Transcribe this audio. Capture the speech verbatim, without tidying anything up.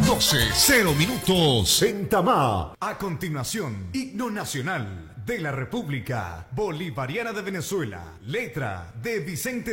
doce, cero minutos en Tamá. A continuación, himno nacional de la República Bolivariana de Venezuela. Letra de Vicente